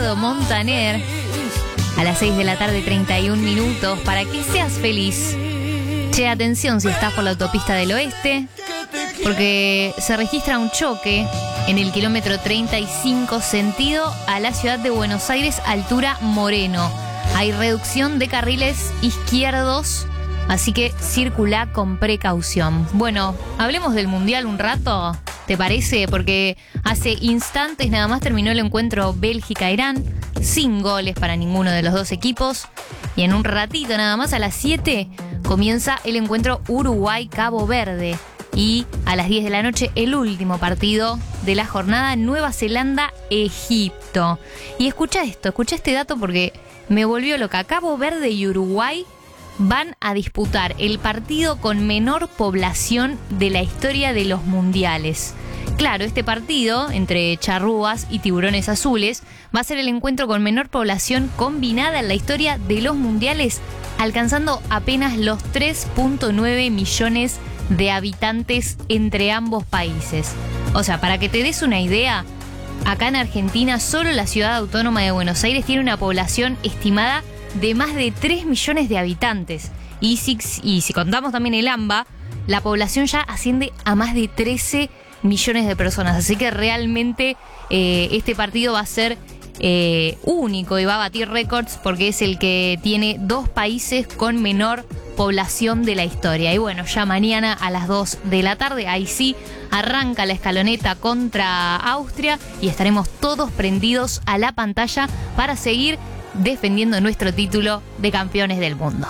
Ricardo Montaner. A las 6 de la tarde, 31 minutos, para que seas feliz. Che, atención si estás por la autopista del oeste, porque se registra un choque en el kilómetro 35, sentido a la ciudad de Buenos Aires, altura Moreno. Hay reducción de carriles izquierdos, así que circula con precaución. Bueno, hablemos del Mundial un rato, ¿te parece? Porque hace instantes nada más terminó el encuentro Bélgica-Irán, sin goles para ninguno de los dos equipos. Y en un ratito nada más, a las 7, comienza el encuentro Uruguay-Cabo Verde. Y a las 10 de la noche, el último partido de la jornada, Nueva Zelanda-Egipto. Y escucha este dato porque me volvió loca. Cabo Verde y Uruguay van a disputar el partido con menor población de la historia de los mundiales. Claro, este partido entre charrúas y tiburones azules va a ser el encuentro con menor población combinada en la historia de los mundiales, alcanzando apenas los 3.9 millones de habitantes entre ambos países. O sea, para que te des una idea, acá en Argentina solo la ciudad autónoma de Buenos Aires tiene una población estimada de más de 3 millones de habitantes. Y si contamos también el AMBA, la población ya asciende a más de 13 millones de personas. Así que realmente este partido va a ser único y va a batir récords porque es el que tiene dos países con menor población de la historia. Y bueno, ya mañana a las 2 de la tarde, ahí sí, arranca la escaloneta contra Austria y estaremos todos prendidos a la pantalla para seguir defendiendo nuestro título de campeones del mundo.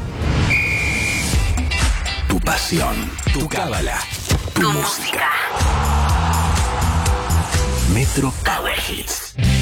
Tu pasión, tu cábala, tu música. Metro Power Hits.